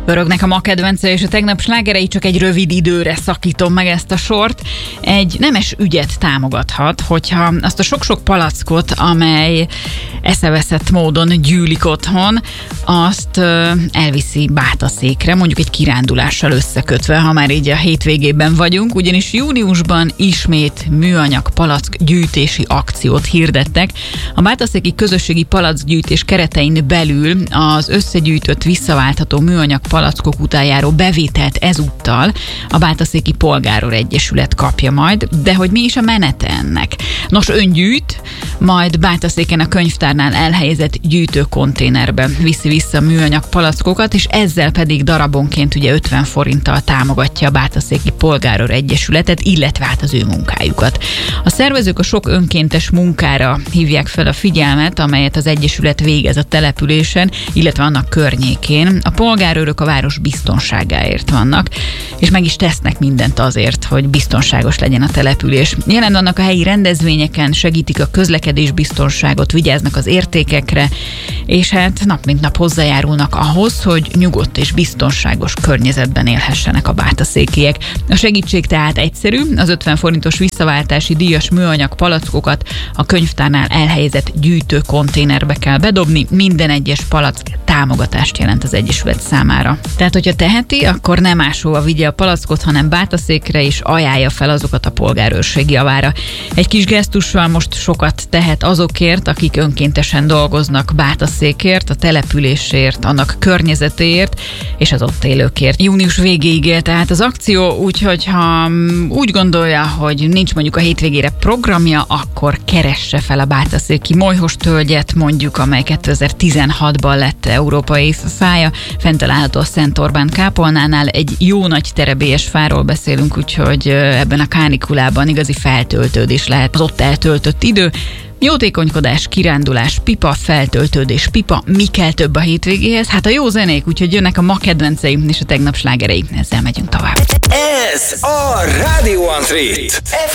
Pörögnek a ma kedvence és a tegnap slágerei, csak egy rövid időre szakítom meg ezt a sort. Egy nemes ügyet támogathat, hogyha azt a sok-sok palackot, amely eszeveszett módon gyűlik otthon, azt elviszi bátaszékre, mondjuk egy kirándulással összekötve, ha már így a hétvégében vagyunk, ugyanis júniusban ismét műanyag palack gyűjtési akciót hirdettek. A bátaszéki közösségi palackgyűjtés keretein belül az összegyűjtött visszaváltható műanyag palackok után járó bevételt ezúttal a Bátaszéki Polgárőr Egyesület kapja majd, de hogy mi is a menete ennek? Nos, ön gyűjt, majd Bátaszéken a könyvtárnál elhelyezett gyűjtőkonténerbe viszi vissza a műanyag palackokat, és ezzel pedig darabonként ugye 50 forinttal támogatja a Bátaszéki Polgárőr Egyesületet, illetve hát az ő munkájukat. A szervezők a sok önkéntes munkára hívják fel a figyelmet, amelyet az Egyesület végez a településen, illetve annak környékén. A polgárőrök a város biztonságáért vannak, és meg is tesznek mindent azért, hogy biztonságos legyen a település. Jelen vannak a helyi rendezvényeken, segítik a közlekedés biztonságot, vigyáznak az értékekre, és hát nap mint nap hozzájárulnak ahhoz, hogy nyugodt és biztonságos környezetben élhessenek a bátaszékiek. A segítség tehát egyszerű, az 50 forintos visszaváltási díjas műanyag palackokat a könyvtárnál elhelyezett gyűjtőkonténerbe kell bedobni, minden egyes palack támogatást jelent az Egyesület számára. Tehát, hogyha teheti, akkor nem máshova vigye a palackot, hanem Bátaszékre, és ajánlja fel azokat a polgárőrség javára. Egy kis gesztussal most sokat tehet azokért, akik önkéntesen dolgoznak Bátaszékért, a településért, annak környezetéért, és az ott élőkért. Június végéig él tehát az akció, úgyhogy ha úgy gondolja, hogy nincs mondjuk a hétvégére programja, akkor keresse fel a Bátaszéki molyhos tölgyet, mondjuk, amely 2016-ban lett európai fája, fent található a Szent Orbán kápolnánál. Egy jó nagy terebélyes fáról beszélünk, úgyhogy ebben a kánikulában igazi feltöltődés lehet az ott eltöltött idő. Jótékonykodás, kirándulás, pipa, feltöltődés, pipa, mi kell több a hétvégéhez? Hát a jó zenék, úgyhogy jönnek a ma kedvenceim és a tegnap slágerei. Ezzel megyünk tovább. Ez a Radio Antrit.